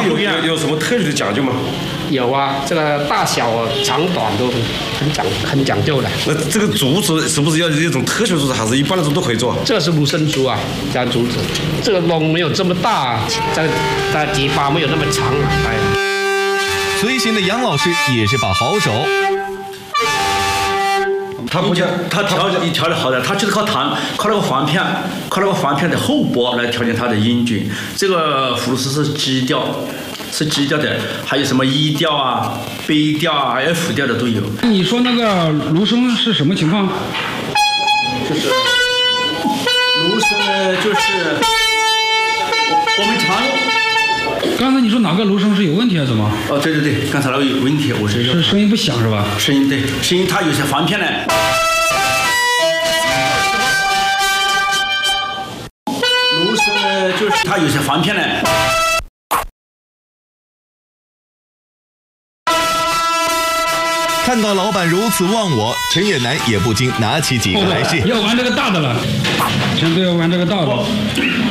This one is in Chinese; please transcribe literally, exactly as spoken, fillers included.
有有有什么特殊的讲究吗？ 有啊，这个大小长短都很讲很讲究的。 那这个竹子是不是要一种特殊竹子，还是一般的竹都可以做？ 这是芦笙竹啊，加竹子，这个窿没有这么大，这这结疤没有那么长啊，哎。 随行的杨老师也是把好手。 他不讲，他调一调的好的，他就是靠弹，靠那个簧片，靠那个簧片的厚薄来调节它的音准。这个葫芦丝是基调。是基调的，还有什么 E 调啊、B 调啊、F 调的都有。 你说那个芦笙是什么情况？ 就是芦笙呢，就是我我们常用。 刚才你说哪个芦笙是有问题啊？怎么？ 哦，对对对，刚才那个有问题，我是是声音不响是吧？ 声音对，声音它有些簧片呢。芦笙呢，就是它有些簧片呢。 看到老板如此忘我，陈远南也不禁拿起几个来试。 要玩这个大的了，全都要玩这个大的。